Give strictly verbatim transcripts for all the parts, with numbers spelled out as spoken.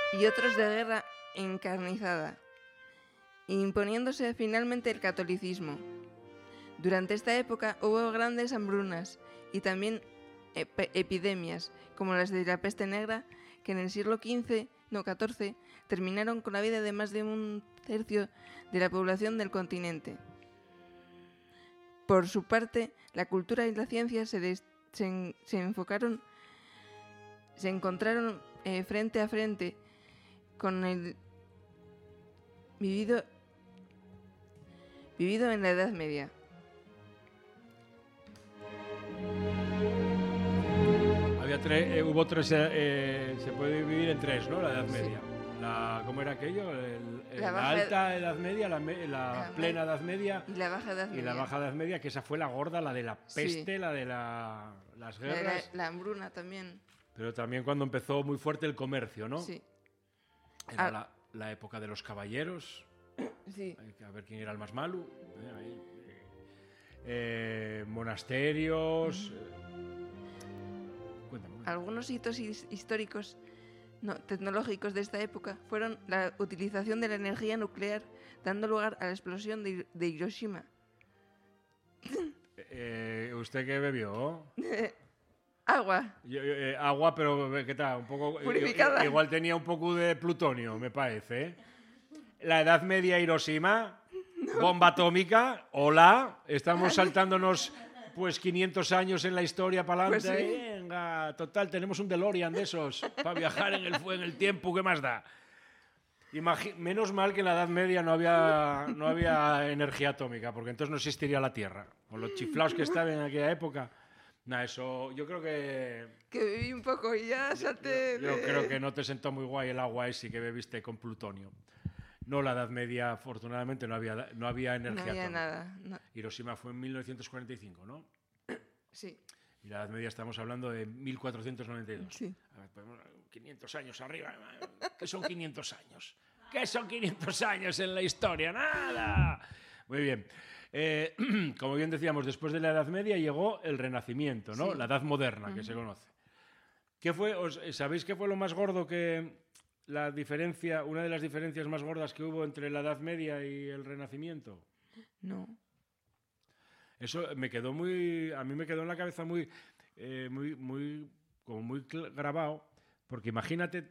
y otros de guerra encarnizada, imponiéndose finalmente el catolicismo. Durante esta época hubo grandes hambrunas y también ep- epidemias, como las de la peste negra, que en el siglo quince, no catorce, terminaron con la vida de más de un tercio de la población del continente. Por su parte, la cultura y la ciencia se, des- se, en- se enfocaron, se encontraron eh, frente a frente con el vivido, vivido en la Edad Media. Había tres, eh, hubo tres, eh, eh, se puede dividir en tres, ¿no? La Edad Sí. Media. La, ¿Cómo era aquello? El- el- La la, baja alta Edad Media, la, me- la La plena me- Edad Media Y la Baja Edad y Media. la baja Edad Media, que esa fue la gorda, la de la Sí. peste, la de la, las La, la- guerras, la hambruna también. pero también cuando empezó muy fuerte el comercio, ¿no? Sí, Era Ah. la, la época de los caballeros, sí. hay que- a ver quién era el más malo. eh, ahí, eh, eh, monasterios. eh. Cuéntame, cuéntame. Algunos hitos his- históricos no, tecnológicos de esta época fueron la utilización de la energía nuclear, dando lugar a la explosión de, Hiro- de Hiroshima. Eh, ¿Usted qué bebió? Agua. Yo- yo, eh, agua, pero ¿qué tal? Un poco, Purificada. i- Igual tenía un poco de plutonio, me parece. ¿eh? La Edad Media, Hiroshima, bomba atómica, hola, estamos saltándonos pues quinientos años en la historia para adelante. Pues sí. Venga, total, tenemos un DeLorean de esos para viajar en el, fu- en el tiempo, ¿qué más da? Imagi- Menos mal que en la Edad Media no había, no había energía atómica, porque entonces no existiría la Tierra. Con los chiflaos que estaban en aquella época. Nah, eso, yo creo que Que viví un poco y ya salte. yo de- creo que no te sentó muy guay el agua ese que bebiste con plutonio. No, la Edad Media, afortunadamente, no había, no había No energía había atómica. nada. no. Hiroshima fue en mil novecientos cuarenta y cinco, ¿no? Sí, Y la Edad Media estamos hablando de mil cuatrocientos noventa y dos. sí. A ver, pues, quinientos años arriba. ¿Qué son quinientos años? ¿Qué son quinientos años en la historia? ¡Nada! Muy bien. Eh, como bien decíamos, después de la Edad Media llegó el Renacimiento, ¿no? Sí. La Edad Moderna, que se conoce. ¿Qué fue, os- ¿Sabéis qué fue lo más gordo que la diferencia, una de las diferencias más gordas que hubo entre la Edad Media y el Renacimiento? No. Eso me quedó muy, a mí me quedó en la cabeza muy, eh, muy, muy, como muy cl- grabado, porque imagínate,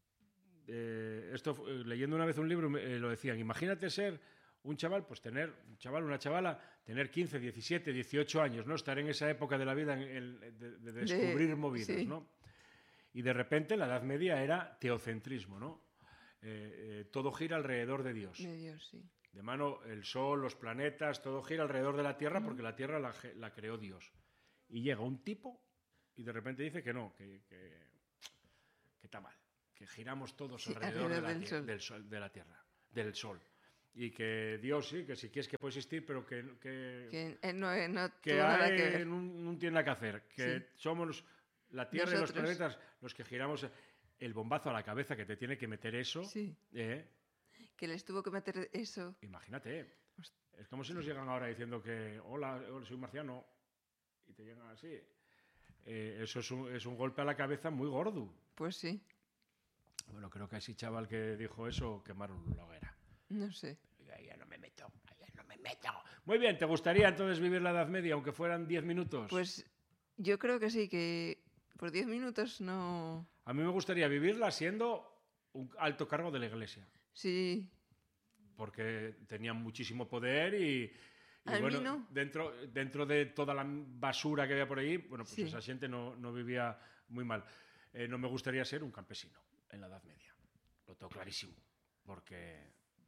eh, esto fu- eh, leyendo una vez un libro me- eh, lo decían, imagínate ser un chaval, pues tener, un chaval, una chavala, tener quince, diecisiete, dieciocho años, ¿no? Estar en esa época de la vida en el- de, de descubrir De- movidas, sí. ¿no? Y de repente la Edad Media era teocentrismo, ¿no? Eh, eh, todo gira alrededor de Dios. De Dios, sí. De mano, el Sol, los planetas, todo gira alrededor de la Tierra porque la Tierra la, ge- la creó Dios. Y llega un tipo y de repente dice que no, que, que, que está mal, que giramos todos Sí, alrededor, de, alrededor la, del tie- Sol. del sol, de la Tierra, del Sol. Y que Dios sí, que si quieres que puede existir, pero que, que, Que eh, no, eh, no que tuvo nada hay- que ver. no, no tiene nada que hacer, que Sí. somos los- la Tierra y los Nosotros. planetas los que giramos. El bombazo a la cabeza que te tiene que meter eso, Sí. ¿eh? Que les tuvo que meter eso. Imagínate, es como si nos llegan ahora diciendo que hola, hola, soy marciano y te llegan así. Eh, eso es un, es un golpe a la cabeza muy gordo. Pues sí. Bueno, creo que a ese chaval que dijo eso quemaron la hoguera. No sé. Ya, ya no me meto, ya no me meto. Muy bien, ¿te gustaría entonces vivir la Edad Media, aunque fueran diez minutos? Pues yo creo que sí, que por diez minutos no. A mí me gustaría vivirla siendo un alto cargo de la Iglesia, Sí. porque tenían muchísimo poder y, y A mí bueno, no. dentro, dentro de toda la basura que había por ahí, bueno, pues Sí. esa gente no, no vivía muy mal. Eh, no me gustaría ser un campesino en la Edad Media, lo tengo clarísimo, porque,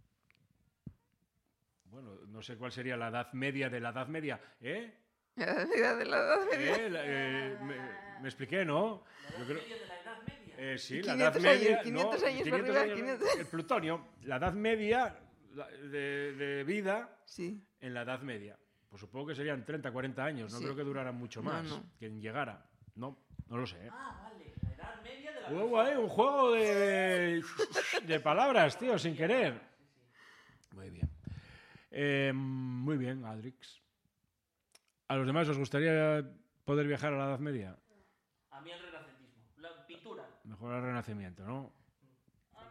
bueno, no sé cuál sería la Edad Media de la Edad Media, ¿eh? La edad media de la edad media. ¿Eh? La- eh, me, me expliqué, ¿no? Yo creo- de la Edad Media. Eh, sí, la Edad quinientos años, Media. quinientos no, años para quinientos arriba, años, quinientos. El plutonio, la Edad Media la- de, de vida Sí. en la Edad Media. Pues supongo que serían treinta, cuarenta años. No Sí. creo que duraran mucho No, más. no. Quien llegara. No, no lo sé. ¿eh? Ah, vale. La Edad Media de la Hubo ahí un juego de, de palabras, tío, sin querer. Muy bien. Eh, muy bien, Adrix. ¿A los demás os gustaría poder viajar a la Edad Media? A mí el renacentismo. La pintura. Mejor al Renacimiento, ¿no? A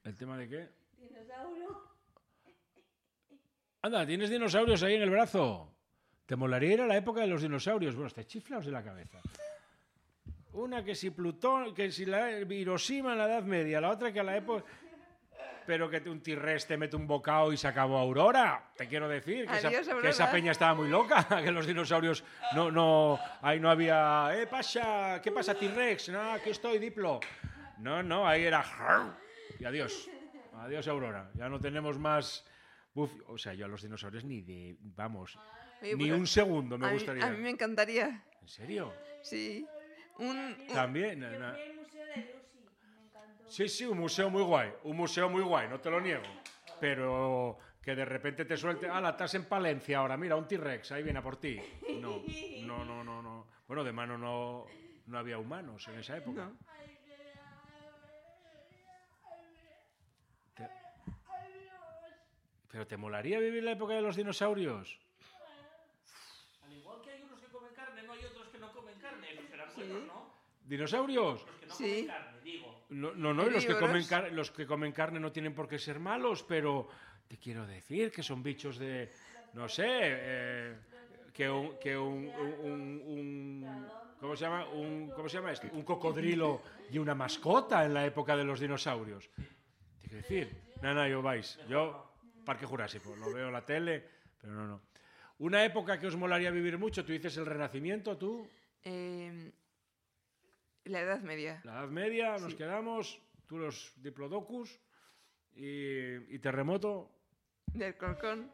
¿El tema de qué? Dinosaurio. Anda, ¿tienes dinosaurios ahí en el brazo? ¿Te molaría ir a la época de los dinosaurios? Bueno, estáis chiflados de la cabeza. Una que si Plutón, que si la Hiroshima en la Edad Media, la otra que a la época... Pero que un T-Rex te mete un bocado y se acabó Aurora. Te quiero decir que, Adiós, esa, Aurora. que esa peña estaba muy loca, que los dinosaurios no, no, ahí no había, eh, pasa, ¿qué pasa T-Rex? No, aquí estoy, Diplo. No, no, ahí era y adiós, adiós Aurora. Ya no tenemos más, uf, o sea, yo a los dinosaurios ni de, vamos, Oye, ni pero un segundo me a mí- gustaría. A mí me encantaría. ¿En serio? Sí. Un, un- También. Yo na- fui al museo de Lucy. Me encantó. Sí, sí, un museo muy guay, un museo muy guay, no te lo niego. Pero que de repente te suelte, ah, la estás en Palencia ahora, mira, un T-Rex, ahí viene a por ti. No, no, no, no, no. Bueno, de mano no, no había humanos en esa época. No. Te- Pero ¿te molaría vivir la época de los dinosaurios? Al igual que hay unos que comen carne, no hay otros que no comen carne. Esos serán Sí. buenos, ¿no? ¿Dinosaurios? Los que no Sí. comen carne, digo. No, no, no, y los que, Herbívoros. comen car- los que comen carne no tienen por qué ser malos, pero te quiero decir que son bichos de, no sé, eh, que un, que un, un- un- ¿cómo se llama? Un, ¿Cómo se llama esto? Un cocodrilo y una mascota en la época de los dinosaurios. Te quiero decir, no, no, yo vais, yo Parque Jurásico, lo veo en la tele, pero no, no. Una época que os molaría vivir mucho, tú dices el Renacimiento, tú, eh, la Edad Media. la Edad Media, nos Sí. quedamos, tú los Diplodocus y, y Terremoto. Del Corcón.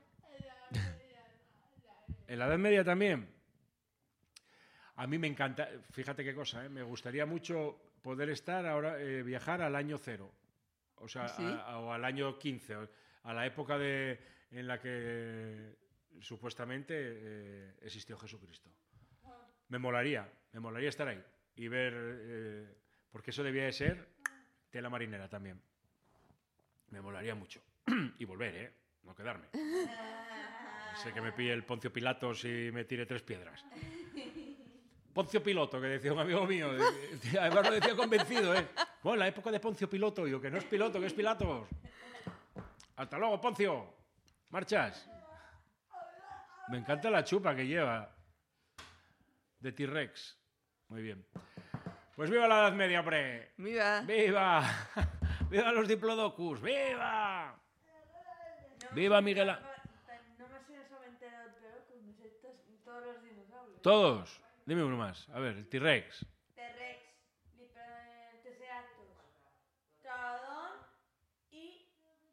En la Edad Media también. A mí me encanta, fíjate qué cosa, ¿eh? Me gustaría mucho poder estar ahora, eh, viajar al año cero, o sea, ¿Sí? a- a- o al año quince, o- a la época de, en la que supuestamente eh, existió Jesucristo. Me molaría, me molaría estar ahí y ver, eh, porque eso debía de ser tela marinera también. Me molaría mucho. Y volver, ¿eh? No quedarme. Sé que me pille el Poncio Pilatos y me tire tres piedras. Poncio Piloto, que decía un amigo mío. Además lo decía convencido, ¿eh? Bueno, la época de Poncio Piloto. Yo, que no es Piloto, que es Pilatos. Hasta luego, Poncio. Marchas. Me encanta la chupa que lleva. De T-Rex. Muy bien. Pues viva la Edad Media, hombre. ¡Viva! ¡Viva! ¡Viva los Diplodocus! ¡Viva! No, ¡Viva Miguel A- No me sé solamente de Diplodocus, me sé tos- todos los dinosaurios. Todos. Dime uno más. A ver, el T-Rex. T-Rex, Lipra- Triceratops, Traodon y.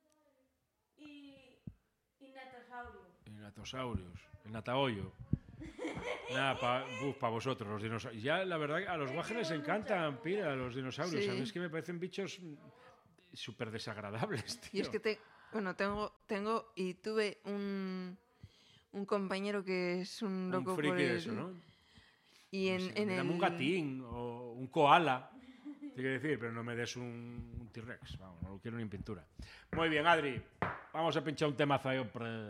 y. y Natosaurio. El Natosaurus. El Natahoyo. Nada, para vosotros, los dinosaurios. Ya, la verdad, a los guajes les encantan, pira, los dinosaurios. Sí. A mí es que me parecen bichos mm, súper desagradables, tío. Y es que te, bueno, tengo, tengo y tuve un, un compañero que es un Un loco friki por de el- eso, ¿no? Y No en, sé, en dame el... un gatín o un koala. Te quiero decir, pero no me des un, un T-Rex. Vamos, no lo quiero ni en pintura. Muy bien, Adri. Vamos a pinchar un temazo ahí, hombre.